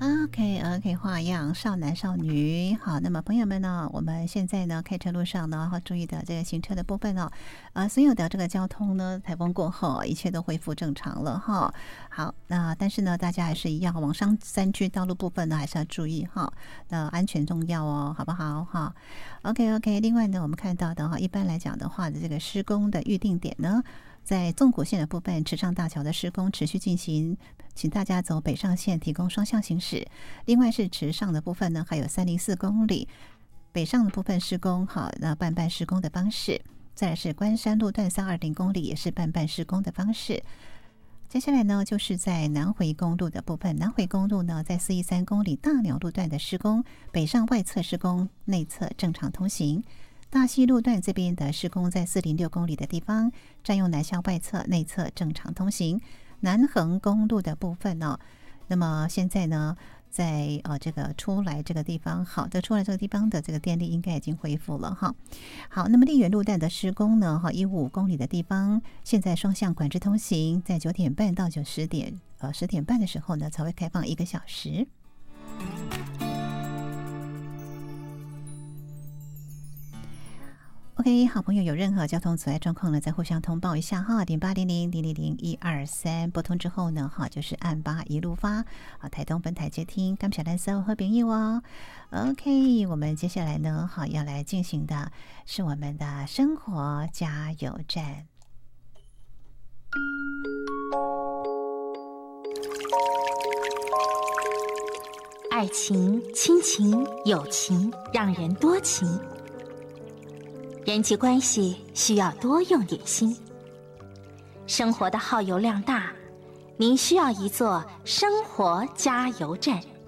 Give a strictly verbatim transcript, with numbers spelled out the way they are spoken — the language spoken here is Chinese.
OK OK， 花样少男少女。好，那么朋友们呢，我们现在呢开车路上呢，要注意的这个行车的部分哦，呃，所有的这个交通呢，台风过后一切都恢复正常了哈。好，那但是呢，大家还是一样，往上山区道路部分呢，还是要注意哈，那安全重要哦，好不好哈 ？OK OK， 另外呢，我们看到的哈，一般来讲的话的这个施工的预定点呢，在纵谷线的部分，池上大桥的施工持续进行，请大家走北上线，提供双向行驶。另外是池上的部分呢，还有三零四公里北上的部分施工，好，那半半施工的方式。再来是关山路段三二零公里，也是半半施工的方式。接下来呢，就是在南回公路的部分，南回公路呢，在四一三公里大鸟路段的施工，北上外侧施工，内侧正常通行。大溪路段这边的施工在四零六公里的地方，占用南向外侧，内侧正常通行。南横公路的部分呢、哦，那么现在呢，在呃这个出来这个地方，好的出来这个地方的这个电力应该已经恢复了哈。好，那么丽园路段的施工呢，哈，一五公里的地方，现在双向管制通行，在九点半到九十点，呃十点半的时候呢，才会开放一个小时。OK， 好朋友有任何交通阻碍状况呢，再互相通报一下哈，零八零零零零零一二三拨通之后呢，哈就是按八一路发啊，台东分台接听，感谢蓝色和朋友哦。OK， 我们接下来呢，好要来进行的是我们的生活加油站。 爱情、亲情、友情，让人多情。人际关系需要多用点心。生活的耗油量大，您需要一座生活加油站。